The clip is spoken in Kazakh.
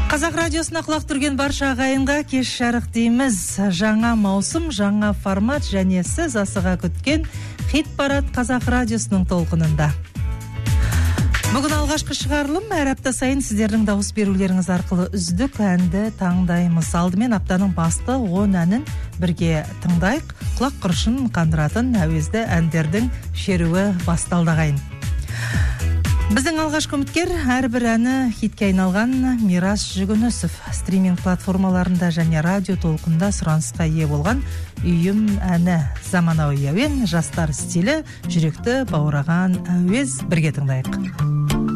Қазақ радиосына құлақ түрген барша ағайынға кеш жарық дейміз. Жаңа маусым, жаңа формат және сіз асыға күткен хит парад Қазақ радиосының толқынында. Бүгін алғашқы шығарылым, әр апта сайын сіздердің дауыс берулеріңіз арқылы үздік әнді таңдаймыз. Алдымен аптаның басты 10 әнін бірге тыңдайық. Құлақ құрышын қандыратын әуезді әндердің шеруі басталды ағайын. Біздің алғашқы үміткер әрбір әні хитке айналған Мирас Жүгінісов. Стриминг платформаларында және радио толқында сұранысқа ие болған үйім әні. Заманауи әуен, жастар стилі, жүректі баураған әуез, бірге тыңдайық.